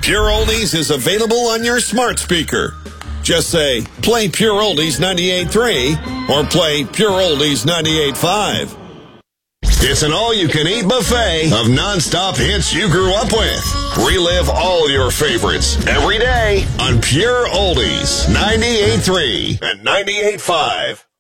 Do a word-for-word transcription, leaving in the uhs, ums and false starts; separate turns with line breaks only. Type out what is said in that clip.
Pure Oldies is available on your smart speaker. Just say, play Pure Oldies ninety-eight point three or play Pure Oldies ninety-eight point five. It's an all-you-can-eat buffet of nonstop hits you grew up with. Relive all your favorites every day on Pure Oldies ninety-eight point three and ninety-eight point five.